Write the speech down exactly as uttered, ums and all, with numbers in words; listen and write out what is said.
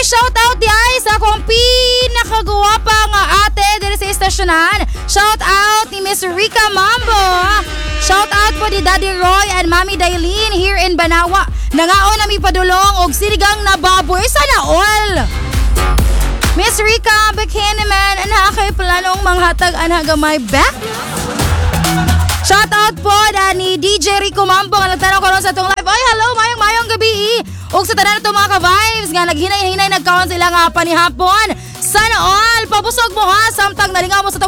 shout out di ay sa akong pinakagwapa nga ate diri sa istasyonan. Shout out ni Miss Rica Mambo. Shout out po di Daddy Roy and Mami Dailin here in Banawa. Nangaon na mi padulong og sinigang na baboy sana all. Miss Rica Bikini Man, ana kay planong manghatag ana gamay back. Shout out po da ni D J Rico Mambo nga nagtanong karon sa atong live. Ay, hello, mayong mayong gabi. Ug sa tanan nato mga ka-vibes nga naghinay-hinay nagkaon sila nga panihapon. Sana all pabusog mo ha samtang nalingaw mo sa